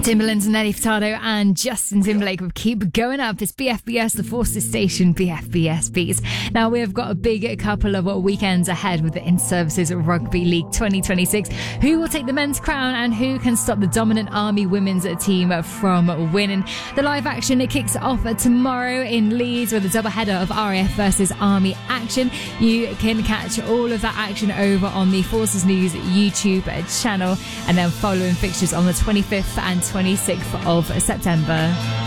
Timbaland's Nelly Furtado and Justin Timberlake with Keep Going Up. It's BFBS, the Forces Station, BFBS Beats. Now, we've got a big couple of weekends ahead with the In-Services Rugby League 2026. Who will take the men's crown and who can stop the dominant Army women's team from winning? The live action, it kicks off tomorrow in Leeds with a doubleheader of RAF versus Army action. You can catch all of that action over on the Forces News YouTube channel, and then following fixtures on the 25th and 26th of September.